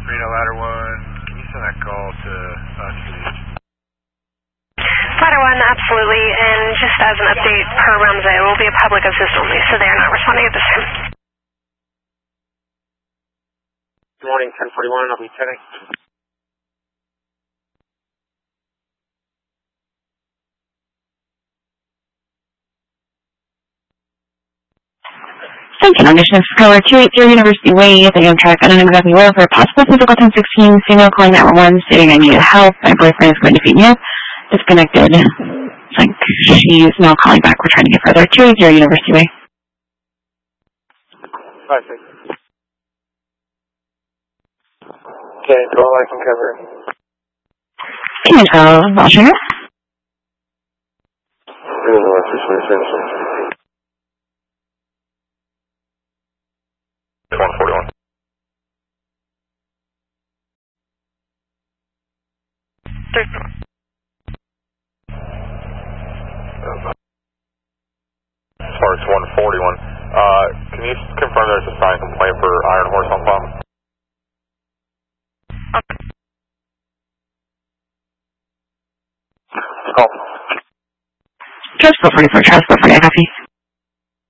Reno Ladder 1, can you send that call to us, please? Ladder 1, absolutely, and just as an update per Ramsey, it will be a public assist only, so they are not responding at this time. Good morning, 1041, I'll be turning. Condition of Scholar 280 University Way at the Amtrak. I don't know exactly where for a possible physical 1016 female calling 911 stating I needed help. My boyfriend is going to feed me up. Disconnected. It's like she's now calling back. We're trying to get further. 280 University Way. 5-6. Okay, go all I can cover. Can you tell Washington? West 141. As far as 141, can you confirm there's a signed complaint for Iron Horse on file? Call. Transport 44, Transport 40, I copy.